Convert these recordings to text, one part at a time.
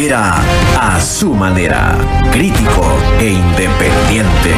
opera a su manera, crítico e independiente.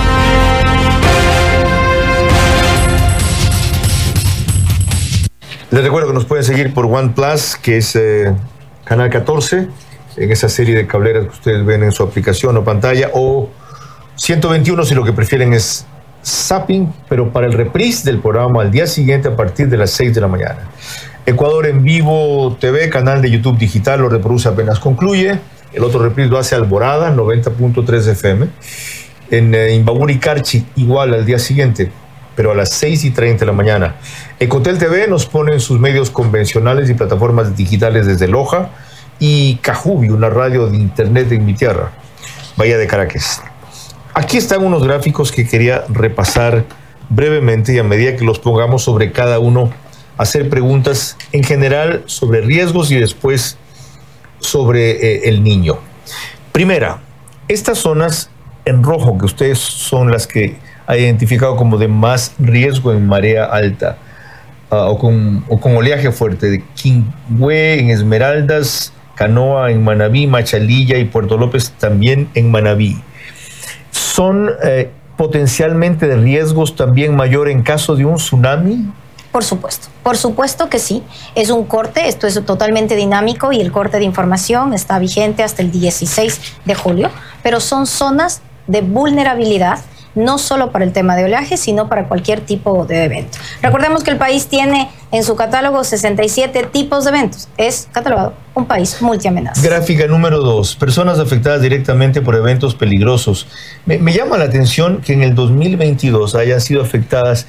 Les recuerdo que nos pueden seguir por OnePlus, que es Canal 14, en esa serie de cableras que ustedes ven en su aplicación o pantalla, o 121 si lo que prefieren es zapping, pero para el reprise del programa al día siguiente a partir de las 6 de la mañana. Ecuador en Vivo TV, canal de YouTube digital, lo reproduce apenas concluye. El otro reprise lo hace Alborada, 90.3 FM. En Imbabura y Carchi, igual al día siguiente, pero a las 6:30 de la mañana. Ecotel TV nos pone en sus medios convencionales y plataformas digitales desde Loja, y Cajubi, una radio de internet en mi tierra, Bahía de Caracas. Aquí están unos gráficos que quería repasar brevemente, y a medida que los pongamos sobre cada uno, hacer preguntas en general sobre riesgos y después sobre el niño. Primera, estas zonas en rojo, que ustedes son las que ha identificado como de más riesgo en marea alta o con oleaje fuerte, de Quingüe en Esmeraldas, Canoa en Manabí, Machalilla y Puerto López también en Manabí. ¿Son potencialmente de riesgos también mayor en caso de un tsunami? Por supuesto que sí. Es un corte, esto es totalmente dinámico y el corte de información está vigente hasta el 16 de julio, pero son zonas de vulnerabilidad, no solo para el tema de oleaje, sino para cualquier tipo de evento. Recordemos que el país tiene en su catálogo 67 tipos de eventos. Es catalogado un país multiamenaza. Gráfica número 2. Personas afectadas directamente por eventos peligrosos. Me llama la atención que en el 2022 hayan sido afectadas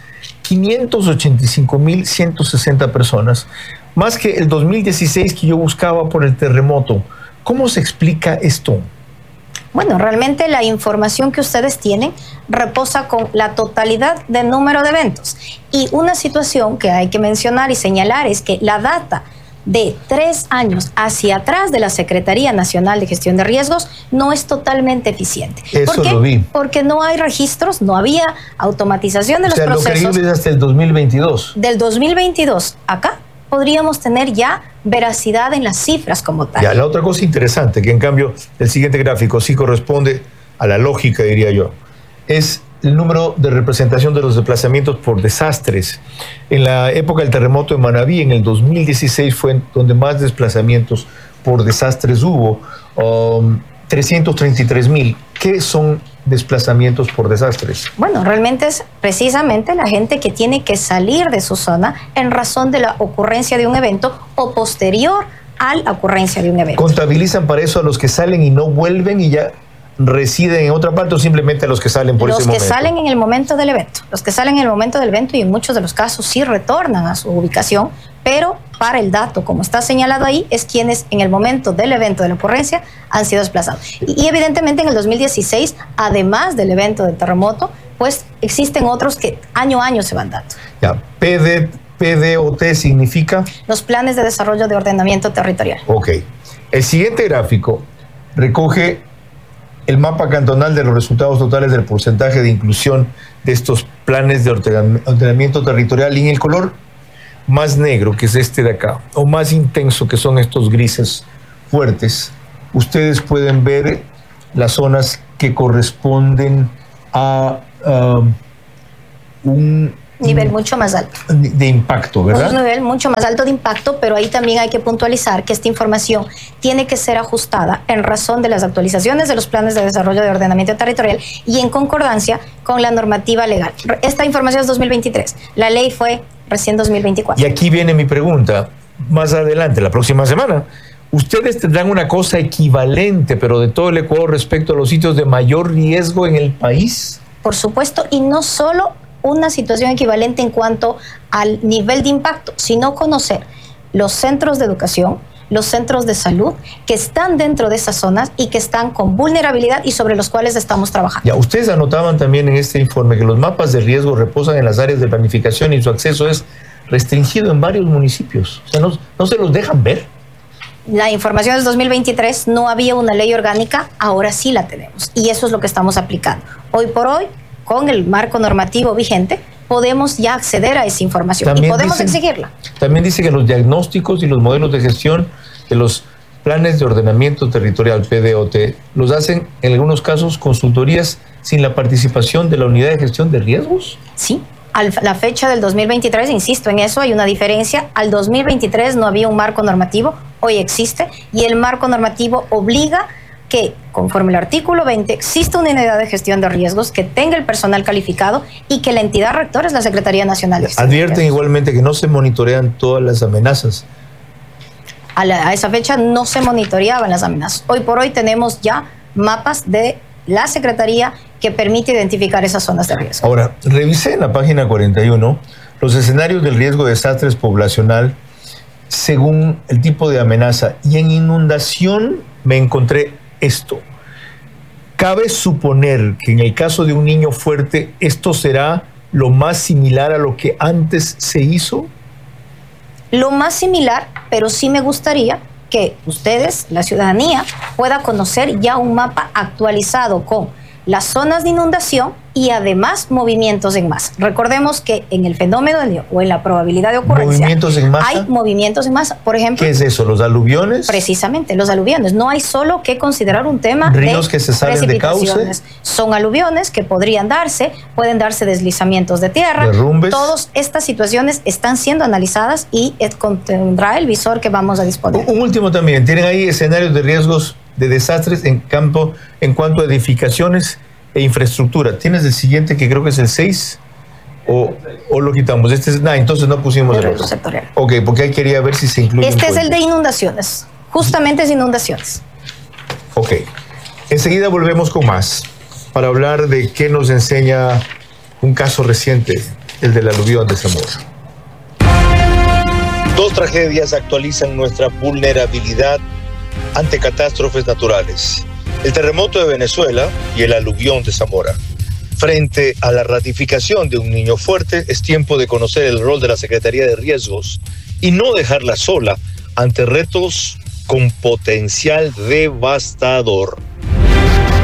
585.160 personas, más que el 2016 que yo buscaba por el terremoto. ¿Cómo se explica esto? Bueno, realmente la información que ustedes tienen reposa con la totalidad del número de eventos. Y una situación que hay que mencionar y señalar es que la data de 3 años hacia atrás de la Secretaría Nacional de Gestión de Riesgos no es totalmente eficiente. Eso ¿Por qué? Lo vi. Porque no hay registros, no había automatización de los procesos. Lo creíble es hasta el 2022. Del 2022 acá podríamos tener ya veracidad en las cifras como tal. Ya, la otra cosa interesante, que en cambio el siguiente gráfico sí corresponde a la lógica, diría yo, es el número de representación de los desplazamientos por desastres. En la época del terremoto de Manabí, en el 2016, fue donde más desplazamientos por desastres hubo, 333.000. ¿Qué son desplazamientos por desastres? Bueno, realmente es precisamente la gente que tiene que salir de su zona en razón de la ocurrencia de un evento o posterior a la ocurrencia de un evento. ¿Contabilizan para eso a los que salen y no vuelven y ya residen en otra parte, o simplemente a los que salen por ese momento? Los que salen en el momento del evento. Los que salen en el momento del evento, y en muchos de los casos sí retornan a su ubicación, pero para el dato, como está señalado ahí, es quienes en el momento del evento de la ocurrencia han sido desplazados. Y evidentemente en el 2016, además del evento del terremoto, pues existen otros que año a año se van dando. Ya, PDOT significa... Los planes de desarrollo de ordenamiento territorial. Ok. El siguiente gráfico recoge el mapa cantonal de los resultados totales del porcentaje de inclusión de estos planes de ordenamiento territorial, y en el color más negro, que es este de acá, o más intenso, que son estos grises fuertes, ustedes pueden ver las zonas que corresponden a un nivel mucho más alto de impacto, ¿verdad? Un nivel mucho más alto de impacto, pero ahí también hay que puntualizar que esta información tiene que ser ajustada en razón de las actualizaciones de los planes de desarrollo de ordenamiento territorial y en concordancia con la normativa legal. Esta información es 2023, la ley fue recién 2024. Y aquí viene mi pregunta, más adelante, la próxima semana. ¿Ustedes tendrán una cosa equivalente, pero de todo el Ecuador, respecto a los sitios de mayor riesgo en el país? Por supuesto, y no solo una situación equivalente en cuanto al nivel de impacto, sino conocer los centros de educación, los centros de salud que están dentro de esas zonas y que están con vulnerabilidad y sobre los cuales estamos trabajando. Ya, ustedes anotaban también en este informe que los mapas de riesgo reposan en las áreas de planificación y su acceso es restringido en varios municipios. O sea, no se los dejan ver. La información es 2023, no había una ley orgánica, ahora sí la tenemos y eso es lo que estamos aplicando. Hoy por hoy, con el marco normativo vigente, podemos ya acceder a esa información también y podemos exigirla. También dice que los diagnósticos y los modelos de gestión de los planes de ordenamiento territorial, PDOT, los hacen en algunos casos consultorías sin la participación de la unidad de gestión de riesgos. Sí, a la fecha del 2023, insisto en eso, hay una diferencia. Al 2023 no había un marco normativo, hoy existe, y el marco normativo obliga que, conforme el artículo 20, exista una unidad de gestión de riesgos que tenga el personal calificado y que la entidad rectora es la Secretaría Nacional de Gestión de Advierten Riesgos. igualmente que no se monitorean todas las amenazas. A esa fecha no se monitoreaban las amenazas. Hoy por hoy tenemos ya mapas de la Secretaría que permite identificar esas zonas de riesgo. Ahora, revisé en la página 41 los escenarios del riesgo de desastres poblacional según el tipo de amenaza, y en inundación me encontré esto. ¿Cabe suponer que en el caso de un niño fuerte esto será lo más similar a lo que antes se hizo? Lo más similar, pero sí me gustaría que ustedes, la ciudadanía, pueda conocer ya un mapa actualizado con las zonas de inundación y además movimientos en masa. Recordemos que en el fenómeno del niño o en la probabilidad de ocurrencia ¿Movimientos en masa? hay movimientos en masa. Por ejemplo, ¿Qué es eso? ¿Los aluviones? precisamente, los aluviones. No hay solo que considerar un tema ¿Ríos de que se salen de cauce? precipitaciones. Son aluviones que podrían darse, pueden darse deslizamientos de tierra. Derrumbes. Todas estas situaciones están siendo analizadas y contendrá el visor que vamos a disponer. Un último también. Tienen ahí escenarios de riesgos de desastres en cuanto a edificaciones e infraestructura. ¿Tienes el siguiente, que creo que es el 6? ¿O lo quitamos? Este es, entonces no pusimos el otro. Sectorial. Ok, porque ahí quería ver si se incluye. Este es el de inundaciones. Justamente es inundaciones. Ok. Enseguida volvemos con más para hablar de qué nos enseña un caso reciente, el del aluvión de Zamora. Dos tragedias actualizan nuestra vulnerabilidad ante catástrofes naturales: el terremoto de Venezuela y el aluvión de Zamora. Frente a la ratificación de un niño fuerte, es tiempo de conocer el rol de la Secretaría de Riesgos y no dejarla sola ante retos con potencial devastador.